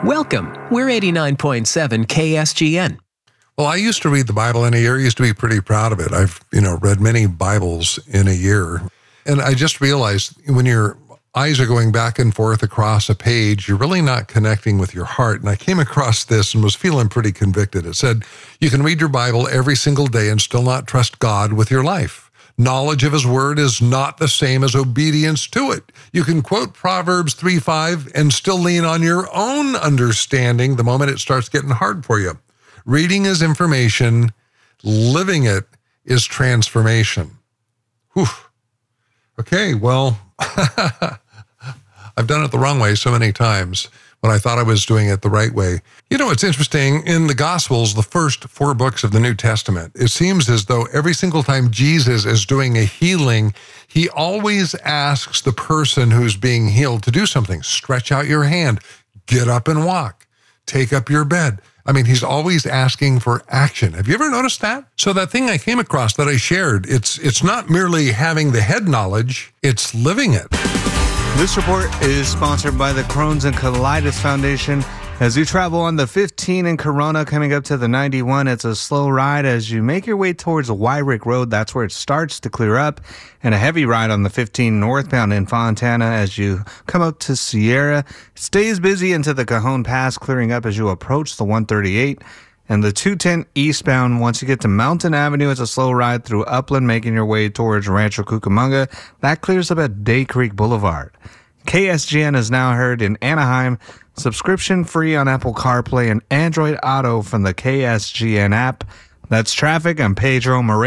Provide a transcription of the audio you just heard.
Welcome. We're 89.7 KSGN. Well, I used to read the Bible in a year. I used to be pretty proud of it. I've, read many Bibles in a year. And I just realized when your eyes are going back and forth across a page, you're really not connecting with your heart. And I came across this and was feeling pretty convicted. It said, you can read your Bible every single day and still not trust God with your life. Knowledge of his word is not the same as obedience to it. You can quote Proverbs 3:5 and still lean on your own understanding the moment it starts getting hard for you. Reading is information. Living it is transformation. Whew. Okay, well, I've done it the wrong way so many times when I thought I was doing it the right way. It's interesting. In the Gospels, the first 4 books of the New Testament, it seems as though every single time Jesus is doing a healing, he always asks the person who's being healed to do something. Stretch out your hand, get up and walk, take up your bed. He's always asking for action. Have you ever noticed that? So that thing I came across that I shared, it's not merely having the head knowledge, it's living it. This report is sponsored by the Crohn's and Colitis Foundation. As you travel on the 15 in Corona coming up to the 91, it's a slow ride as you make your way towards Wyrick Road. That's where it starts to clear up. And a heavy ride on the 15 northbound in Fontana as you come up to Sierra. It stays busy into the Cajon Pass, clearing up as you approach the 138. And the 210 eastbound, once you get to Mountain Avenue, it's a slow ride through Upland, making your way towards Rancho Cucamonga. That clears up at Day Creek Boulevard. KSGN is now heard in Anaheim, subscription free on Apple CarPlay and Android Auto from the KSGN app. That's traffic. I'm Pedro Moreno.